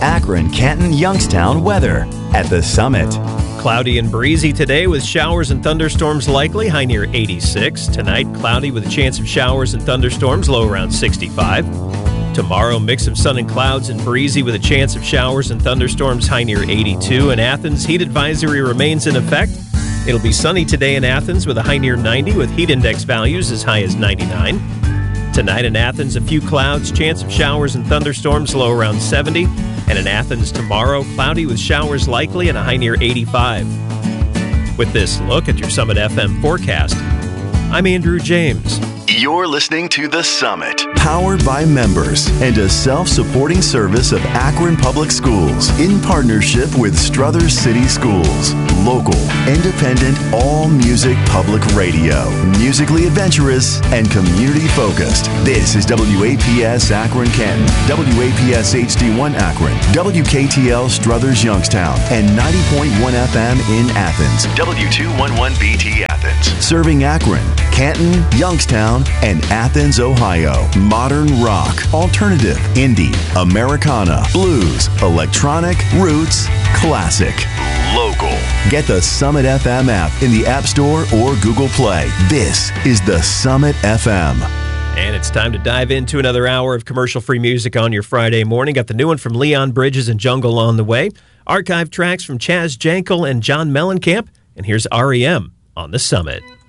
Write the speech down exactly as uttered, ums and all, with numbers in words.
Akron, Canton, Youngstown weather at the Summit. Cloudy and breezy today with showers and thunderstorms likely, high near eighty-six. Tonight, cloudy with a chance of showers and thunderstorms, low around sixty-five. Tomorrow, mix of sun and clouds and breezy with a chance of showers and thunderstorms, high near eighty-two. In Athens, heat advisory remains in effect. It'll be sunny today in Athens with a high near ninety with heat index values as high as ninety-nine. Tonight in Athens, a few clouds, chance of showers and thunderstorms, low around seventy. And in Athens tomorrow, cloudy with showers likely and a high near eighty-five. With this look at your Summit F M forecast, I'm Andrew James. You're listening to The Summit, powered by members and a self-supporting service of Akron Public Schools in partnership with Struthers City Schools. Local, independent, all-music public radio. Musically adventurous and community-focused. This is W A P S Akron Canton, W A P S H D one Akron, W K T L Struthers Youngstown, and ninety point one F M in Athens, W two eleven B T Athens. Serving Akron, Canton, Youngstown, and Athens, Ohio. Modern rock, alternative, indie, Americana, blues, electronic, roots, classic, local. Get the Summit F M app in the App Store or Google Play. This is the Summit F M. And it's time to dive into another hour of commercial-free music on your Friday morning. Got the new one from Leon Bridges and Jungle on the way. Archive tracks from Chaz Jankel and John Mellencamp. And here's R E M on the Summit.